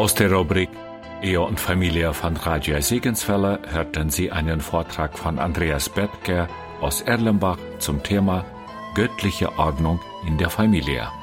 Aus der Rubrik Ehe und Familie von Raja Segenswelle hörten Sie einen Vortrag von Andreas Bethger aus Erlenbach zum Thema Göttliche Ordnung in der Familie.